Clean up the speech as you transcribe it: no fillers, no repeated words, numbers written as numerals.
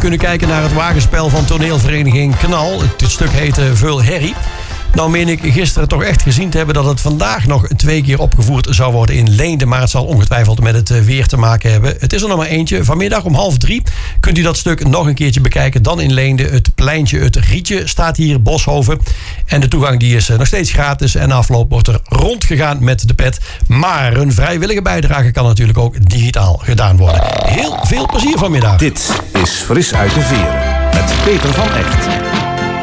kunnen kijken naar het wagenspel van toneelvereniging Knal. Het stuk heette Veul Herrie. Nou meen ik gisteren toch echt gezien te hebben dat het vandaag nog 2 keer opgevoerd zou worden in Leende. Maar het zal ongetwijfeld met het weer te maken hebben. Het is er nog maar eentje. Vanmiddag om 2:30 kunt u dat stuk nog een keertje bekijken. Dan in Leende. Het pleintje, het Rietje staat hier, Boshoven. En de toegang die is nog steeds gratis. En na afloop wordt er rondgegaan met de pet. Maar een vrijwillige bijdrage kan natuurlijk ook digitaal gedaan worden. Heel veel plezier vanmiddag. Dit is Fris uit de Veren met Peter van Echt.